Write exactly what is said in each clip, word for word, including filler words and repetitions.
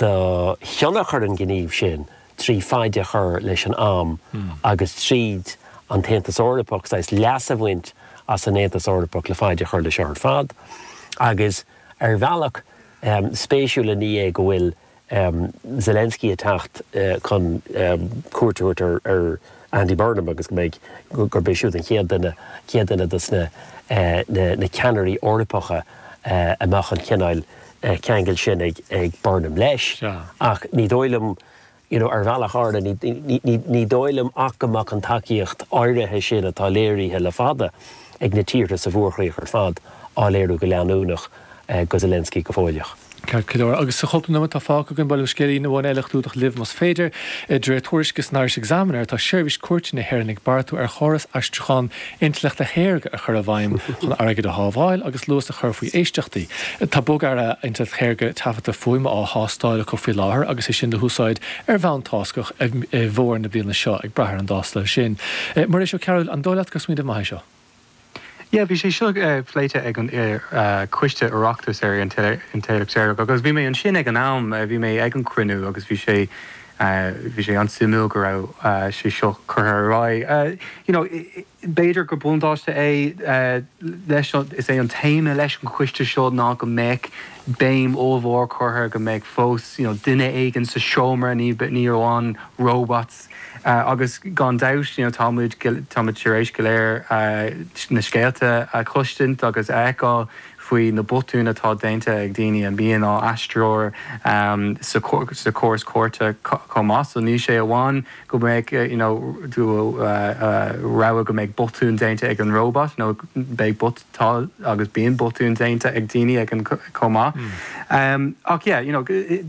de cheannach chur an gníomh sin trí fáide chur leis an am agus tríd an taontas Eorpach sais leas a bhaint as an taontas Eorpach le fáide chur leis ar fad. Agus ar bhealach um, spéisiúla ní é go bhfuil um, Zelensky a tacht uh, chun um, cuairteoirt ar, ar Andy Burnham agus go méid gur béisiú an chéad duine chéad duine dus na, uh, na, na ceannairí Eorpacha uh, amach an ceannail uh, ceangail sin ag, ag Burnham leis. Yeah. Ach ní dóilm you know, ar bhealach arda ní, ní, ní, ní dóilm ach amach an takeíocht áirithe sin atá léirithe le fada ag na tíorta sa bhuachraíoch ar fad á léirú go leanúnach uh, go Zelensky go fóileach. Cador agus sa chopna tá fáca gon bailú scéirí na bháin eilechtúach liv mas féidir dréirtuairisgus náirs examinar tá seirbhís cuairte na héirnig bartú ar choras astruchan intlecht a héirge a chur a bhaim chun airgad a hábháil agus luas a chur faoi éisteachtaí. Tá bog ar a intlecht chéirge tafata fuime á hástáile go fí láthair agus is sin de húsáid ar bhain táscach ag bhór na bíonna seo ag brathir an dásla sin. Mar é seo Carol an dóilead go smíad mai seo. Yeah, bhí sé seo pléite ag an cuiste Oireachtas ar an téileach séireach, agus bhí mé an sin ag an am, bhí mé ag an cruinú, agus bhí sé bhí sé an simú go raibh sé seo chutha rá. You know, béidir go bundáiste é leis is é an téime leis an cuiste seo ná go méid béim ómhór chutha go méid fós, you know, duine éigen sa seomra ní ní amháin robots. Uh, agus gan daus, you know, Talmud Talmud Shireish Galer uh, na scéalta a chluistint agus eá faoi na botún atá déinte ag daoine an bíon á astróir um, sa córas cuarta comá, so ní sé amháin go méid, you know, dú uh, uh, rá go méid botún déinte ag an robot, nó beidh bottá agus bíon botún déinte ag daoine ag an comá. Mm. Um, ach, yeah, you know,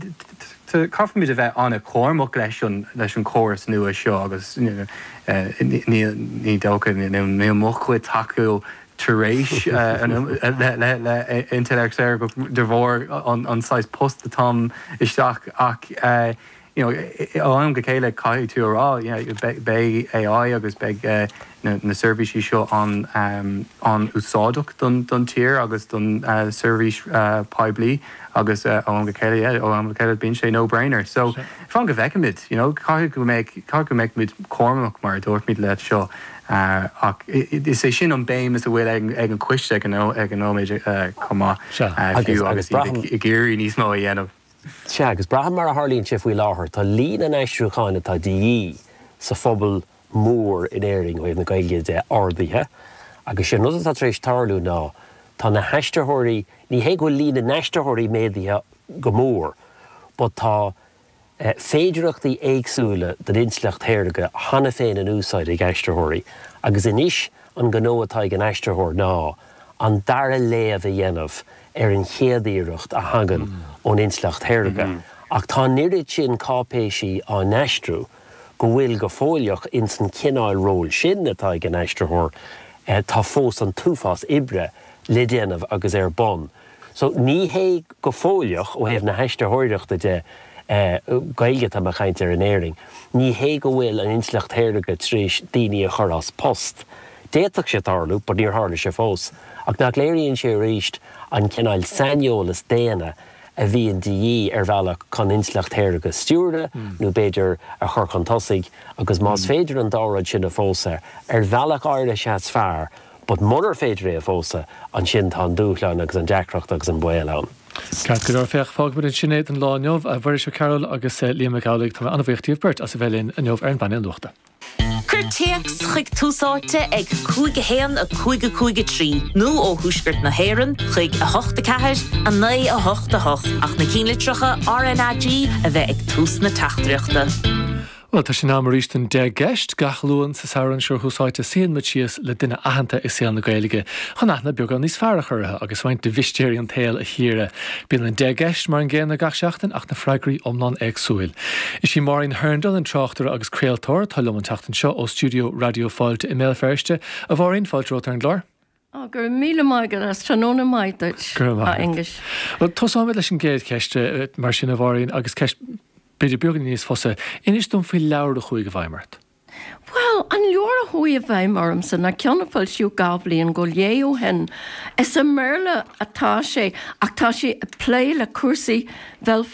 Tá caithfimid a bheith anna cóirmach leis leis an córas nua seo agus ní dócha ní mo chuid takeú taréis le intellectual go de bhór an sais post atá isteach ach am go chéile caiú tú rá bé A I agus be na servicí seo an an úsáideach don tír agus don service poiblí agus am go chéile am go chéile bíonn sé no-brainer. So fan go bheicimid, you know, caiú go méid caiú go méid mid cormach mar dúirt míid le seo. Uh, ach, is é sin an béim is a bhfuil ag, ag an cuiste ag an nóméid comá fiú agus i ggéirí níos mó a dhéanamh. Se agus braham mar a Harlíonn si faoi láthair, tá lín an eistriúcháin atá daí sa phobal mór in éiring chuoh na gaeilge de ordaithe, agus sin nus atá trééis tarlú ná, tá na heistearthirí, ní hé go lín na heistearthirí médaithe go mór, but tá Uh, féidireachtaí éagsúla den inslecht théirge hana féin an úsáid ag eistearthirí, agus inis an gnó atá ag an eistearthir ná an dara léamh a dhéanamh ar an chéadíireacht a hagan ón inslecht théirge. Mm-hmm. Ach tá nirid sin cápéisí an eistrú go bhfuil go fóileach in san cineáil ról sin atá ag an eistearthir uh, tá fós an túfás ibre le déanamh agus ar bon. So ní hé go fóileach ó hebh na heistearthireachta de Uh, gailge tá chaint ar an éiring, ní hé go bhfuil an inslecht théirge tríis daoine a chur as post. Déach sé tarlú, but níor hála sé fós. Ach nach léiríonn sé ríist an cineáil sainneolalas déana a bhíon daí ar bhealach chun inslecht théirge stúrda, mm. nó beidir a chur chun tosaigh, agus más mm. féidir an dáráid sin a fósa ar bhealach áirde sé fearr, but munar féidir é a fósa an sin tá dúchleán agus an deacracht agus an buáán. Ca go raibh feach fág bud an sinnéad an láneomh a bhir seo Carol agus Liam McCauley tá anna bhíochttaíomh beirt as a bhelín a neomh ar an baine luachta. Cur teacs chuig túsáte ag cúige héan a cúige cúige trí, nó ó thuisgurt na héireann chuig a hochta ceathir a naoi a hochta hocht ach na cínlitricha R N A G a bheith ag tús na teachtaíochta. Well, tá sin ná ríist an de geist gachlúan sa saorann seoir húsáite síon matíos le duine ahananta is séan na Gaeilge chunachna beag an níos fearr chuirithe agus bhaint de bhistéir an taal a chiaire. Bíonn an de geist mar an ggéan na gach seachtain ach na freigraí omlan agsúil. Is sí Maureen Herndal an tráchtar agus créaltóir tá lom an teachtain seo ó Studio Radio Fáilte i méil ferste a bhhaíonn fáilteótar an glár. Oh, gur míle maigad as tróna maidid a English. Well, tosáid leis an géad ceiste mar sin a bhhaíonn agus ceist beidir beagán níos fosa, inis dom fí leabhar a chuig a bhaimart? Well, an leor a chuig a bhaimmarm san na ceannafáil siú gablíonn go léú hen. Is a merle atá sé ach tá sé a plé le cuasaí bhealh